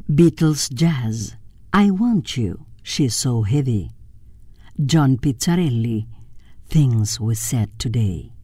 Beatles Jazz, I Want You, She's So Heavy. John Pizzarelli, Things We Said Today.